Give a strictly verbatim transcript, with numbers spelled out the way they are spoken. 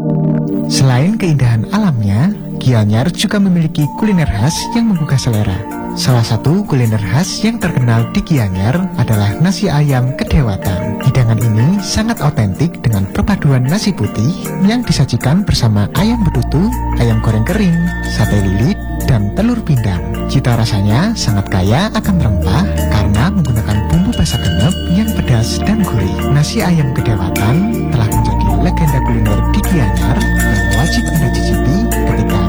Selain keindahan alamnya, Gianyar juga memiliki kuliner khas yang menggugah selera. Salah satu kuliner khas yang terkenal di Gianyar adalah nasi ayam kedewatan. Hidangan ini sangat otentik dengan perpaduan nasi putih yang disajikan bersama ayam betutu, ayam goreng kering, sate lilit, dan telur pindang. Cita rasanya sangat kaya akan rempah karena menggunakan bumbu basa genep yang pedas dan gurih. Nasi ayam kedewatan telah menjadi legenda kuliner di Gianyar yang wajib Anda cicipi ketika